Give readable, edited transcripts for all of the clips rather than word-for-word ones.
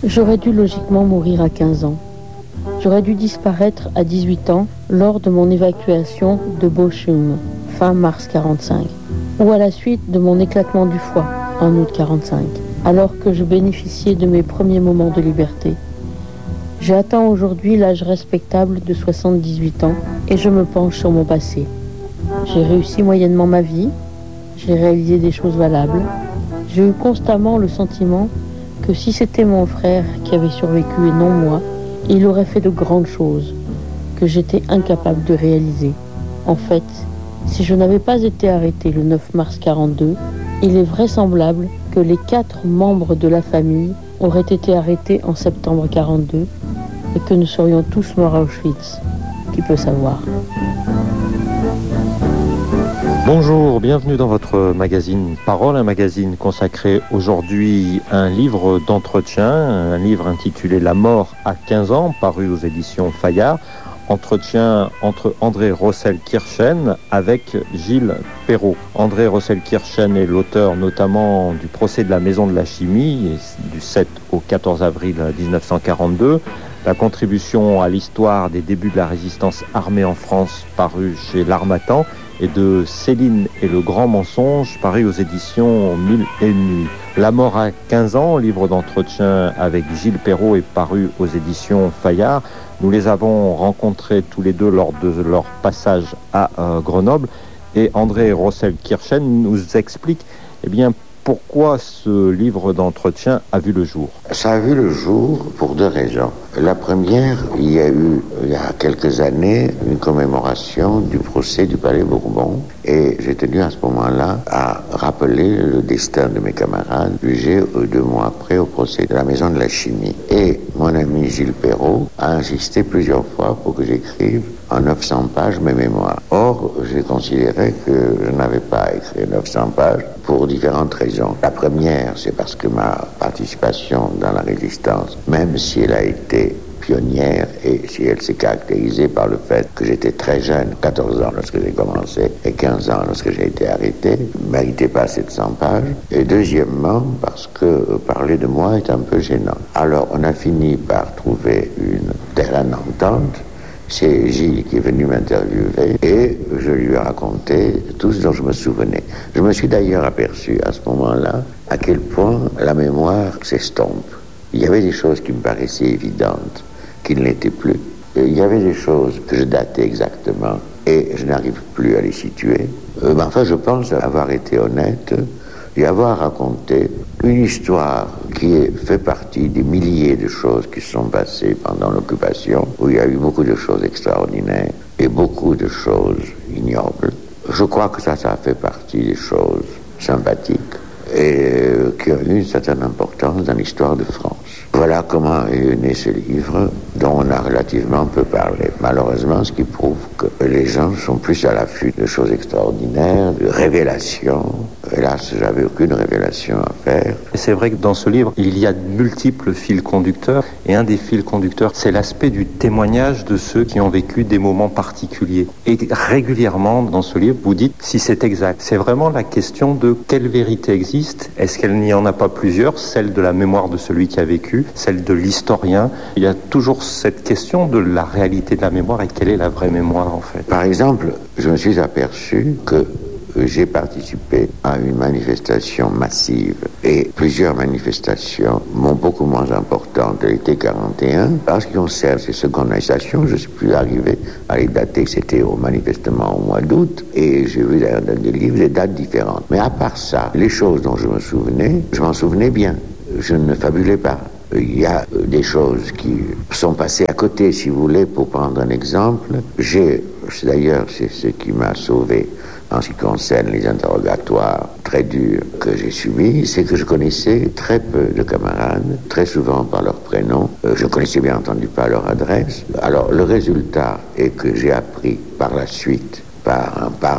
J'aurais dû logiquement mourir à 15 ans. J'aurais dû disparaître à 18 ans lors de mon évacuation de Bochum, fin mars 45, ou à la suite de mon éclatement du foie, en août 45, alors que je bénéficiais de mes premiers moments de liberté. J'ai atteint aujourd'hui l'âge respectable de 78 ans et je me penche sur mon passé. J'ai réussi moyennement ma vie, j'ai réalisé des choses valables. J'ai eu constamment le sentiment que si c'était mon frère qui avait survécu et non moi, il aurait fait de grandes choses que j'étais incapable de réaliser. En fait, si je n'avais pas été arrêté le 9 mars 42, il est vraisemblable que les 4 membres de la famille auraient été arrêtés en septembre 42 et que nous serions tous morts à Auschwitz. Qui peut savoir ? Bonjour, bienvenue dans votre magazine Parole, un magazine consacré aujourd'hui à un livre d'entretien, un livre intitulé La mort à 15 ans, paru aux éditions Fayard. Entretien entre André Rossel-Kirchen avec Gilles Perrault. André Rossel-Kirchen est l'auteur notamment du procès de la Maison de la Chimie du 7 au 14 avril 1942, la contribution à l'histoire des débuts de la résistance armée en France paru chez l'Harmattan et de Céline et le grand mensonge paru aux éditions Mille et une nuits. La mort à 15 ans, livre d'entretien avec Gilles Perrault est paru aux éditions Fayard. Nous les avons rencontrés tous les deux lors de leur passage à Grenoble et André Rossel-Kirchen nous explique pourquoi ce livre d'entretien a vu le jour. Ça a vu le jour pour 2 raisons. La première, il y a eu, il y a quelques années, une commémoration du procès du Palais Bourbon et j'ai tenu à ce moment-là à rappeler le destin de mes camarades jugés 2 mois après au procès de la Maison de la Chimie. Et mon ami Gilles Perrault a insisté plusieurs fois pour que j'écrive en 900 pages mes mémoires. Or, j'ai considéré que je n'avais pas écrit 900 pages pour différentes raisons. La première, c'est parce que ma participation dans la résistance, même si elle a été pionnière et si elle s'est caractérisée par le fait que j'étais très jeune, 14 ans lorsque j'ai commencé et 15 ans lorsque j'ai été arrêté, ne méritait pas 700 pages. Et deuxièmement, parce que parler de moi est un peu gênant. Alors, on a fini par trouver une terrain d'entente. C'est Gilles qui est venu m'interviewer et je lui ai raconté tout ce dont je me souvenais. Je me suis d'ailleurs aperçu à ce moment-là à quel point la mémoire s'estompe. Il y avait des choses qui me paraissaient évidentes, qui ne l'étaient plus. Il y avait des choses que je datais exactement et je n'arrive plus à les situer. Enfin, je pense avoir été honnête et avoir raconté une histoire qui fait partie des milliers de choses qui se sont passées pendant l'occupation, où il y a eu beaucoup de choses extraordinaires et beaucoup de choses ignobles. Je crois que ça a fait partie des choses sympathiques et qui ont eu une certaine importance dans l'histoire de France. Voilà comment est né ce livre dont on a relativement peu parlé. Malheureusement, ce qui prouve que les gens sont plus à l'affût de choses extraordinaires, de révélations. Hélas, j'avais aucune révélation à faire. Et c'est vrai que dans ce livre, il y a de multiples fils conducteurs. Et un des fils conducteurs, c'est l'aspect du témoignage de ceux qui ont vécu des moments particuliers. Et régulièrement, dans ce livre, vous dites si c'est exact. C'est vraiment la question de quelle vérité existe. Est-ce qu'il n'y en a pas plusieurs? Celle de la mémoire de celui qui a vécu, celle de l'historien. Il y a toujours cette question de la réalité de la mémoire et quelle est la vraie mémoire en fait. Par exemple, je me suis aperçu que j'ai participé à une manifestation massive et plusieurs manifestations beaucoup moins importantes de l'été 41. En ce qui concerne ces secondes manifestations, je ne suis plus arrivé à les dater, c'était manifestement au mois d'août et j'ai vu dans des livres des dates différentes. Mais à part ça, les choses dont je m'en souvenais bien. Je ne fabulais pas. Il y a des choses qui sont passées à côté, si vous voulez, pour prendre un exemple. D'ailleurs, c'est ce qui m'a sauvé en ce qui concerne les interrogatoires très durs que j'ai subis, c'est que je connaissais très peu de camarades, très souvent par leur prénom. Je ne connaissais bien entendu pas leur adresse. Alors, le résultat est que j'ai appris par la suite, par un parent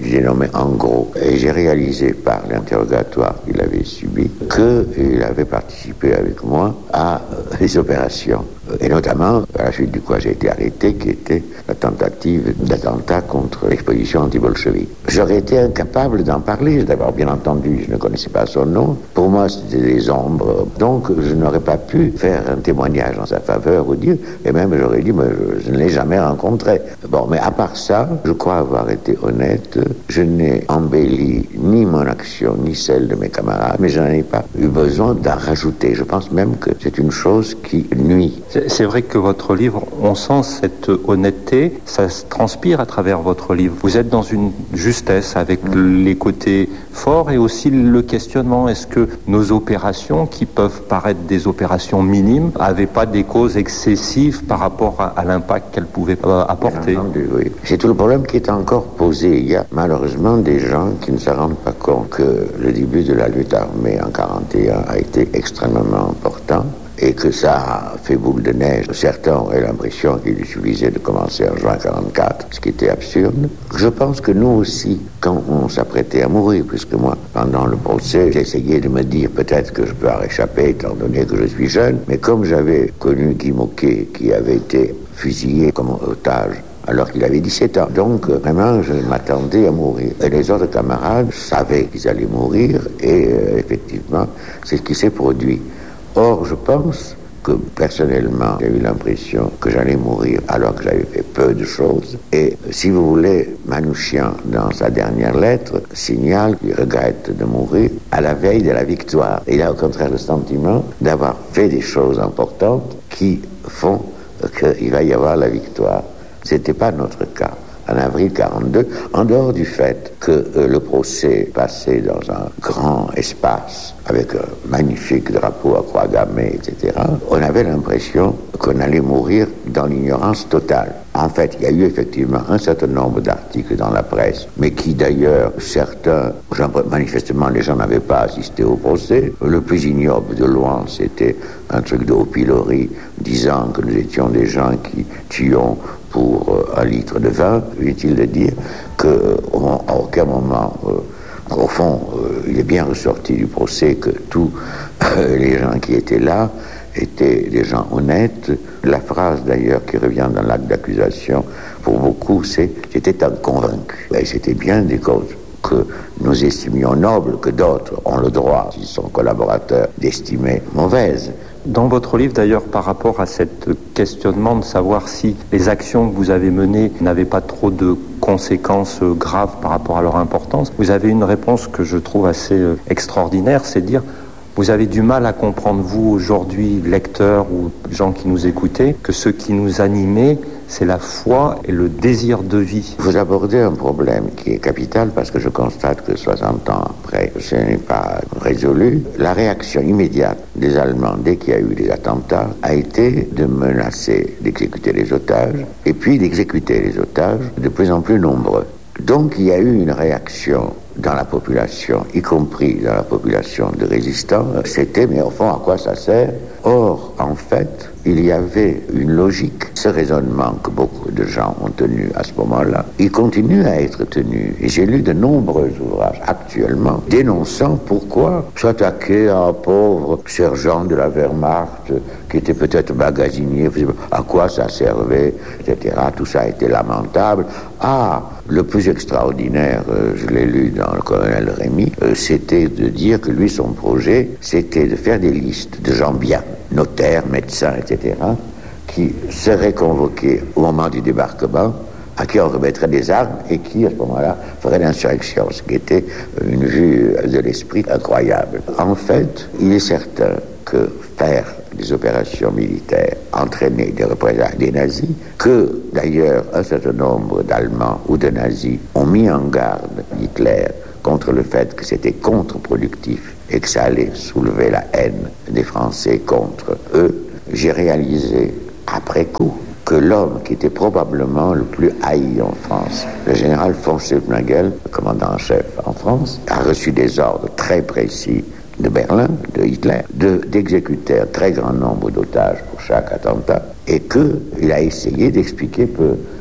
j'ai nommé en gros. Et j'ai réalisé par l'interrogatoire qu'il avait subi qu'il avait participé avec moi à les opérations. Et notamment, à la suite du quoi j'ai été arrêté, qui était la tentative d'attentat contre l'exposition anti-bolchevique. J'aurais été incapable d'en parler. D'abord, bien entendu, je ne connaissais pas son nom. Pour moi, c'était des ombres. Donc, je n'aurais pas pu faire un témoignage en sa faveur ou dire, et même j'aurais dit, mais je ne l'ai jamais rencontré. Bon, mais à part ça, je crois avoir été honnête. Je n'ai embelli ni mon action, ni celle de mes camarades, mais je n'en ai pas eu besoin d'en rajouter. Je pense même que c'est une chose qui nuit. C'est vrai que votre livre, on sent cette honnêteté, ça se transpire à travers votre livre. Vous êtes dans une justesse avec les côtés forts et aussi le questionnement. Est-ce que nos opérations, qui peuvent paraître des opérations minimes, n'avaient pas des causes excessives par rapport à l'impact qu'elles pouvaient apporter? Entendu, oui. C'est tout le problème qui est encore posé. Il y a malheureusement des gens qui ne se rendent pas compte que le début de la lutte armée en 1941 a été extrêmement important. Et que ça a fait boule de neige. Certains auraient l'impression qu'il suffisait de commencer en juin 1944, ce qui était absurde. Je pense que nous aussi, quand on s'apprêtait à mourir, puisque moi, pendant le procès, j'essayais de me dire peut-être que je peux en échapper, étant donné que je suis jeune, mais comme j'avais connu Guy Môquet, qui avait été fusillé comme otage, alors qu'il avait 17 ans. Donc, vraiment, je m'attendais à mourir. Et les autres camarades savaient qu'ils allaient mourir, et effectivement, c'est ce qui s'est produit. Or, je pense que personnellement, j'ai eu l'impression que j'allais mourir alors que j'avais fait peu de choses. Et si vous voulez, Manouchian, dans sa dernière lettre, signale qu'il regrette de mourir à la veille de la victoire. Il a au contraire le sentiment d'avoir fait des choses importantes qui font qu'il va y avoir la victoire. Ce n'était pas notre cas. En avril 1942, en dehors du fait que le procès passait dans un grand espace avec un magnifique drapeau à croix gammée, etc., on avait l'impression qu'on allait mourir dans l'ignorance totale. En fait, il y a eu effectivement un certain nombre d'articles dans la presse, mais qui d'ailleurs, certains, manifestement les gens n'avaient pas assisté au procès. Le plus ignoble de loin, c'était un truc de haut-pilori disant que nous étions des gens qui tuions pour un litre de vin. Inutile de dire qu'à aucun moment, au fond, il est bien ressorti du procès que tous les gens qui étaient là étaient des gens honnêtes. La phrase d'ailleurs qui revient dans l'acte d'accusation, pour beaucoup, c'est « j'étais un convaincu ». Et c'était bien des causes que nous estimions nobles, que d'autres ont le droit, s'ils sont collaborateurs, d'estimer mauvaises. Dans votre livre, d'ailleurs, par rapport à cet questionnement de savoir si les actions que vous avez menées n'avaient pas trop de conséquences graves par rapport à leur importance, vous avez une réponse que je trouve assez extraordinaire, c'est de dire vous avez du mal à comprendre, vous, aujourd'hui, lecteurs ou gens qui nous écoutaient, que ce qui nous animait, c'est la foi et le désir de vie. Vous abordez un problème qui est capital parce que je constate que 60 ans après, ce n'est pas résolu. La réaction immédiate des Allemands, dès qu'il y a eu des attentats, a été de menacer d'exécuter les otages et puis d'exécuter les otages de plus en plus nombreux. Donc il y a eu une réaction dans la population, y compris dans la population de résistants. C'était, mais au fond, à quoi ça sert? Or, en fait, il y avait une logique. Ce raisonnement que beaucoup de gens ont tenu à ce moment-là, il continue à être tenu. Et j'ai lu de nombreux ouvrages actuellement dénonçant pourquoi s'attaquer à un pauvre sergent de la Wehrmacht qui était peut-être magasinier, à quoi ça servait, etc. Tout ça a été lamentable. Ah, le plus extraordinaire, je l'ai lu dans le colonel Rémy, c'était de dire que lui, son projet, c'était de faire des listes de gens bien, notaires, médecins, etc., qui seraient convoqués au moment du débarquement, à qui on remettrait des armes et qui, à ce moment-là, ferait l'insurrection, ce qui était une vue de l'esprit incroyable. En fait, il est certain que faire des opérations militaires, entraîner des représailles des nazis, que d'ailleurs un certain nombre d'Allemands ou de nazis ont mis en garde Hitler contre le fait que c'était contre-productif et que ça allait soulever la haine des Français contre eux. J'ai réalisé après coup que l'homme qui était probablement le plus haï en France, le général von Stülpnagel, le commandant en chef en France, a reçu des ordres très précis de Berlin, de Hitler, d'exécuter un très grand nombre d'otages pour chaque attentat, et qu'il a essayé d'expliquer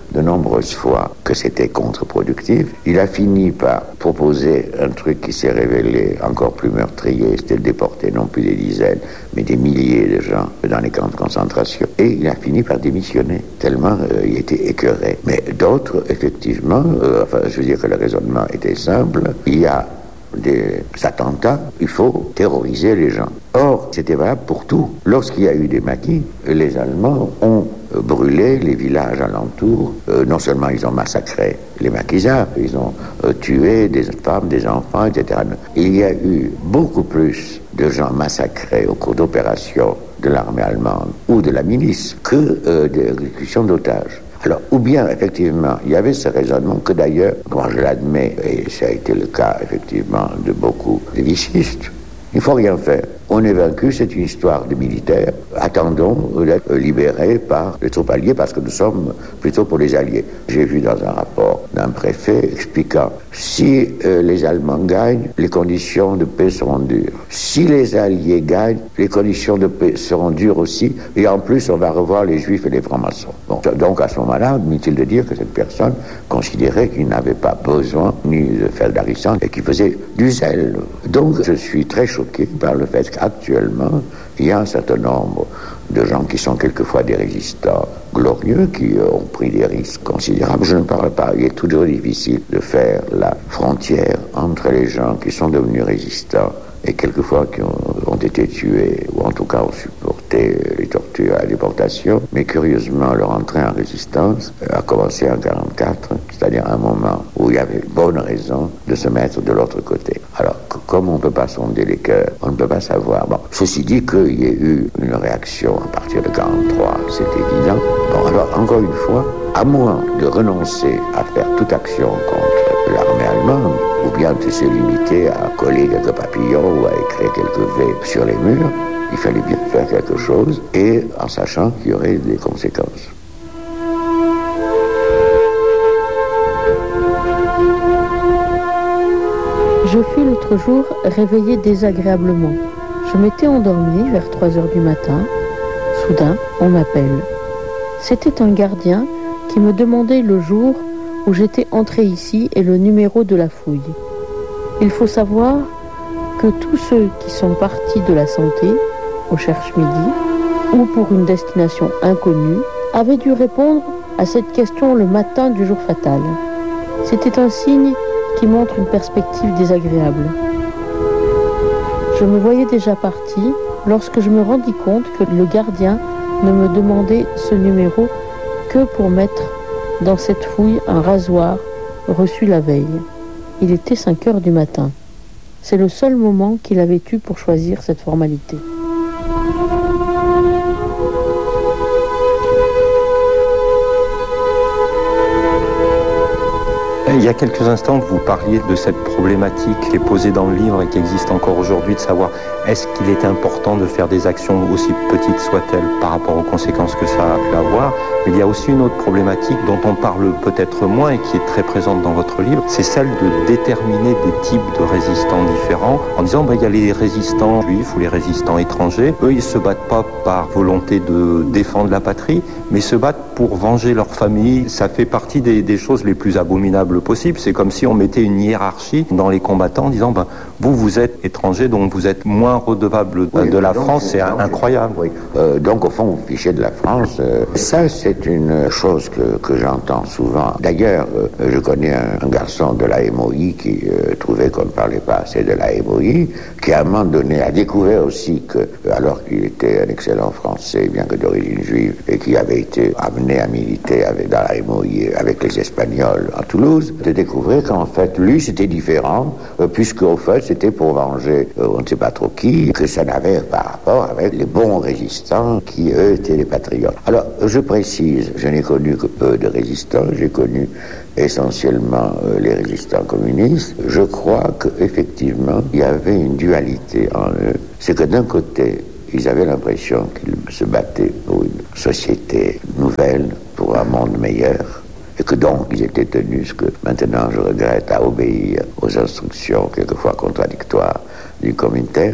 de nombreuses fois que c'était contre-productif. Il a fini par proposer un truc qui s'est révélé encore plus meurtrier, c'était de déporter non plus des dizaines, mais des milliers de gens dans les camps de concentration. Et il a fini par démissionner, tellement il était écœuré. Mais d'autres, effectivement, je veux dire que le raisonnement était simple. Il y a des attentats, il faut terroriser les gens. Or, c'était valable pour tout. Lorsqu'il y a eu des maquis, les Allemands ont brûlé les villages alentours. Non seulement ils ont massacré les maquisards, ils ont tué des femmes, des enfants, etc. Il y a eu beaucoup plus de gens massacrés au cours d'opérations de l'armée allemande ou de la milice que d'exécutions d'otages. Alors, ou bien, effectivement, il y avait ce raisonnement que d'ailleurs, moi je l'admets, et ça a été le cas, effectivement, de beaucoup de vichistes, il ne faut rien faire. On est vaincu, c'est une histoire de militaires. Attendons d'être libérés par les troupes alliées parce que nous sommes plutôt pour les alliés. J'ai vu dans un rapport d'un préfet expliquant si les Allemands gagnent, les conditions de paix seront dures. Si les alliés gagnent, les conditions de paix seront dures aussi. Et en plus, on va revoir les juifs et les francs-maçons. Bon, donc à ce moment-là, inutile de dire que cette personne considérait qu'il n'avait pas besoin ni de faire d'arissant et qu'il faisait du zèle. Donc je suis très choqué par le fait qu'actuellement, il y a un certain nombre de gens qui sont quelquefois des résistants glorieux, qui ont pris des risques considérables. Je ne parle pas, il est toujours difficile de faire la frontière entre les gens qui sont devenus résistants et quelquefois qui ont été tués, ou en tout cas ont supporté les tortures à la déportation. Mais curieusement, leur entrée en résistance a commencé en 1944, c'est-à-dire un moment où il y avait bonne raison de se mettre de l'autre côté. Alors, comme on ne peut pas sonder les cœurs, on ne peut pas savoir. Bon, ceci dit qu'il y ait eu une réaction à partir de 1943, c'est évident. Bon, alors, encore une fois, à moins de renoncer à faire toute action contre l'armée allemande, ou bien de se limiter à coller quelques papillons ou à écrire quelques V sur les murs, il fallait bien faire quelque chose, et en sachant qu'il y aurait des conséquences. Je fus l'autre jour réveillé désagréablement. Je m'étais endormi vers 3 heures du matin. Soudain, on m'appelle. C'était un gardien qui me demandait le jour où j'étais entré ici et le numéro de la fouille. Il faut savoir que tous ceux qui sont partis de la santé, au cherche-midi, ou pour une destination inconnue, avaient dû répondre à cette question le matin du jour fatal. C'était un signe qui montre une perspective désagréable. Je me voyais déjà parti lorsque je me rendis compte que le gardien ne me demandait ce numéro que pour mettre dans cette fouille un rasoir reçu la veille. Il était 5 heures du matin. C'est le seul moment qu'il avait eu pour choisir cette formalité. Il y a quelques instants, vous parliez de cette problématique qui est posée dans le livre et qui existe encore aujourd'hui, de savoir est-ce qu'il est important de faire des actions aussi petites soient-elles par rapport aux conséquences que ça a pu avoir. Mais il y a aussi une autre problématique dont on parle peut-être moins et qui est très présente dans votre livre, c'est celle de déterminer des types de résistants différents en disant il y a les résistants juifs ou les résistants étrangers. Eux, ils ne se battent pas par volonté de défendre la patrie, mais se battent pour venger leur famille. Ça fait partie des choses les plus abominables possibles. C'est comme si on mettait une hiérarchie dans les combattants en disant vous êtes étranger, donc vous êtes moins redevable de la France. C'est incroyable. Oui. Donc au fond, vous fichez de la France. Ça, c'est une chose que j'entends souvent. D'ailleurs, je connais un garçon de la MOI qui trouvait qu'on ne parlait pas assez de la MOI, qui à un moment donné a découvert aussi que, alors qu'il était un excellent Français, bien que d'origine juive, et qui avait été amené à militer dans la MOI avec les Espagnols à Toulouse, de découvrir qu'en fait, lui, c'était différent, puisque au fait, c'était pour venger on ne sait pas trop qui, que ça n'avait pas rapport avec les bons résistants qui, eux, étaient les patriotes. Alors, je précise, je n'ai connu que peu de résistants, j'ai connu essentiellement les résistants communistes. Je crois qu'effectivement, il y avait une dualité en eux. C'est que d'un côté, ils avaient l'impression qu'ils se battaient pour une société nouvelle, pour un monde meilleur, et que donc ils étaient tenus, ce que maintenant je regrette, à obéir aux instructions quelquefois contradictoires du Comintern.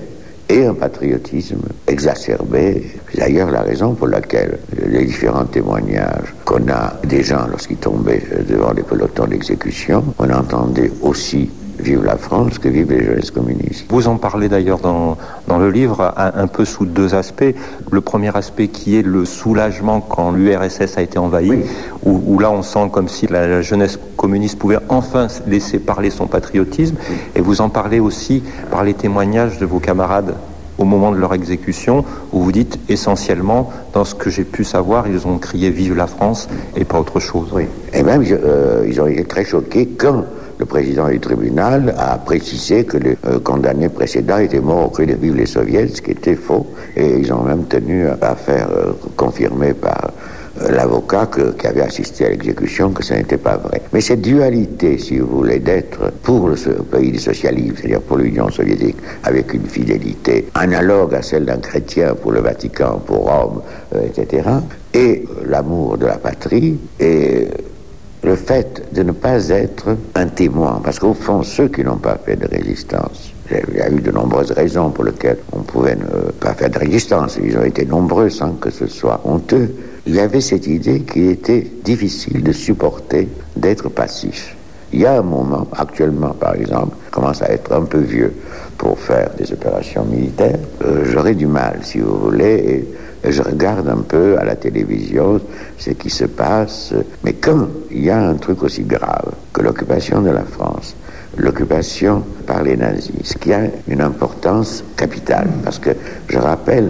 et un patriotisme exacerbé. C'est d'ailleurs la raison pour laquelle les différents témoignages qu'on a des gens lorsqu'ils tombaient devant les pelotons d'exécution, on entendait aussi vive la France que vive les jeunesses communistes. Vous en parlez d'ailleurs dans le livre un peu sous deux aspects. Le premier aspect qui est le soulagement quand l'URSS a été envahie, oui. où là on sent comme si la jeunesse communiste pouvait enfin laisser parler son patriotisme. Oui. Et vous en parlez aussi par les témoignages de vos camarades au moment de leur exécution, où vous dites essentiellement, dans ce que j'ai pu savoir, ils ont crié « Vive la France » et pas autre chose. Oui. Et même ils ont été très choqués quand le président du tribunal a précisé que le condamné précédent était mort au cri de « Vive les soviets », ce qui était faux. Et ils ont même tenu à faire confirmer par l'avocat qui avait assisté à l'exécution que ça n'était pas vrai. Mais cette dualité, si vous voulez, d'être pour le pays du socialisme, c'est-à-dire pour l'Union soviétique, avec une fidélité analogue à celle d'un chrétien pour le Vatican, pour Rome, etc., et l'amour de la patrie, et le fait de ne pas être un témoin, parce qu'au fond, ceux qui n'ont pas fait de résistance, il y a eu de nombreuses raisons pour lesquelles on pouvait ne pas faire de résistance, ils ont été nombreux sans que ce soit honteux. Il y avait cette idée qu'il était difficile de supporter d'être passif. Il y a un moment, actuellement par exemple, je commence à être un peu vieux pour faire des opérations militaires, j'aurais du mal, si vous voulez, et je regarde un peu à la télévision ce qui se passe, mais quand il y a un truc aussi grave que l'occupation de la France, l'occupation par les nazis, ce qui a une importance capitale, parce que je rappelle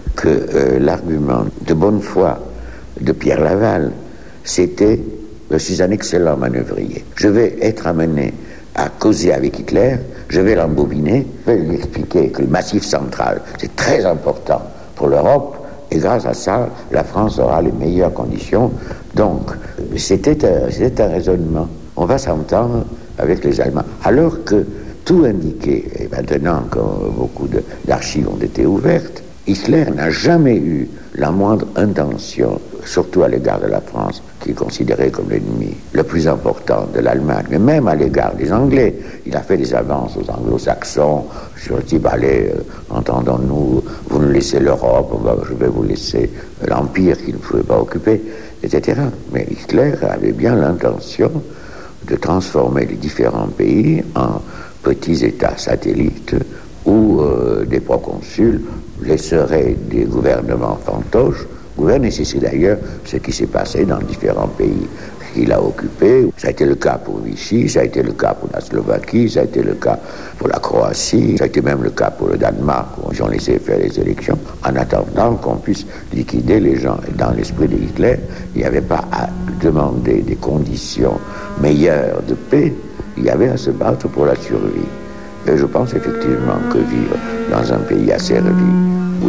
que l'argument de bonne foi de Pierre Laval, c'était « je suis un excellent manœuvrier, je vais être amené à causer avec Hitler, je vais l'embobiner, je vais lui expliquer que le Massif central, c'est très important pour l'Europe, et grâce à ça, la France aura les meilleures conditions. » Donc, c'était un raisonnement. On va s'entendre avec les Allemands. Alors que tout indiquait, et maintenant que beaucoup d'archives ont été ouvertes, Hitler n'a jamais eu la moindre intention, surtout à l'égard de la France, qui est considérée comme l'ennemi le plus important de l'Allemagne, mais même à l'égard des Anglais. Il a fait des avances aux anglo-saxons sur le type, allez, entendons-nous, vous nous laissez l'Europe, je vais vous laisser l'Empire qui ne pouvait pas occuper, etc. Mais Hitler avait bien l'intention de transformer les différents pays en petits États satellites où des proconsuls laisseraient des gouvernements fantoches gouverner. C'est d'ailleurs ce qui s'est passé dans différents pays qu'il a occupés. Ça a été le cas pour Vichy, ça a été le cas pour la Slovaquie, ça a été le cas pour la Croatie, ça a été même le cas pour le Danemark, où ils ont laissé faire les élections en attendant qu'on puisse liquider les gens. Et dans l'esprit de Hitler, il n'y avait pas à demander des conditions meilleures de paix, il y avait à se battre pour la survie. Et je pense effectivement que vivre dans un pays asservi